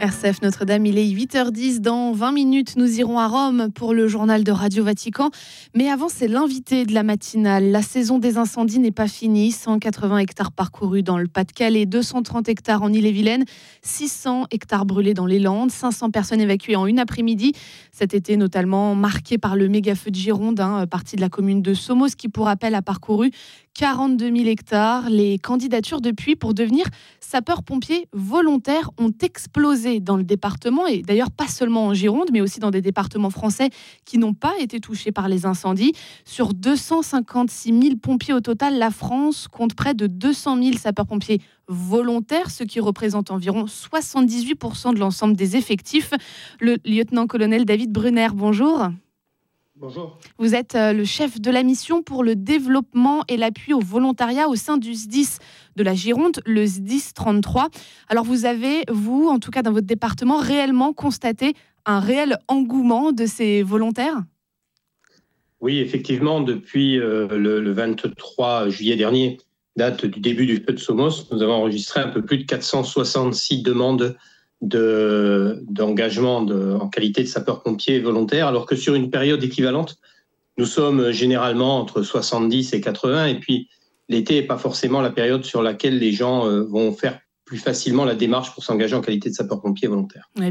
RCF Notre-Dame, il est 8h10. Dans 20 minutes, nous irons à Rome pour le journal de Radio Vatican. Mais avant, c'est l'invité de la matinale. La saison des incendies n'est pas finie. 180 hectares parcourus dans le Pas-de-Calais, 230 hectares en Ille-et-Vilaine, 600 hectares brûlés dans les Landes, 500 personnes évacuées en une après-midi. Cet été notamment marqué par le méga-feu de Gironde, partie de la commune de Somos, qui pour rappel a parcouru 42 000 hectares. Les candidatures depuis pour devenir sapeurs-pompiers volontaires ont explosé dans le département, et d'ailleurs pas seulement en Gironde, mais aussi dans des départements français qui n'ont pas été touchés par les incendies. Sur 256 000 pompiers au total, la France compte près de 200 000 sapeurs-pompiers volontaires, ce qui représente environ 78% de l'ensemble des effectifs. Le lieutenant-colonel David Brunner, bonjour. Bonjour. Vous êtes le chef de la mission pour le développement et l'appui au volontariat au sein du SDIS de la Gironde, le SDIS 33. Alors vous avez, vous, en tout cas dans votre département, réellement constaté un réel engouement de ces volontaires ? Oui, effectivement, depuis le 23 juillet dernier, date du début du feu de Somos, nous avons enregistré un peu plus de 466 demandes d'engagement en qualité de sapeur-pompier volontaire, alors que sur une période équivalente, nous sommes généralement entre 70 et 80, et puis l'été n'est pas forcément la période sur laquelle les gens vont faire plus facilement la démarche pour s'engager en qualité de sapeur-pompier volontaire.